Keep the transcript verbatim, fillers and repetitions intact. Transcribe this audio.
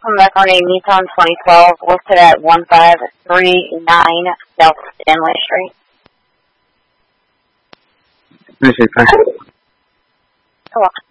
Come back on a Nissan twenty twelve, listed at one five three nine South Stanley Street. Appreciate it. Thank you. You're welcome.